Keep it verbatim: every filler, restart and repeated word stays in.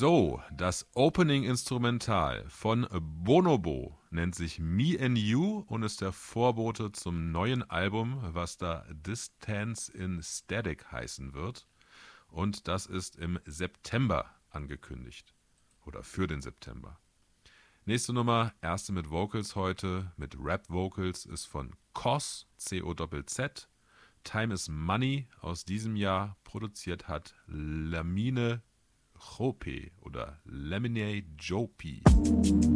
So, das Opening-Instrumental von Bonobo nennt sich Me and You und ist der Vorbote zum neuen Album, was da Distance in Static heißen wird. Und das ist im September angekündigt. Oder für den September. Nächste Nummer, erste mit Vocals heute, mit Rap-Vocals, ist von Cozz, C O Z Z. Time is Money aus diesem Jahr. Produziert hat Lamine Jope oder Lamine Jope.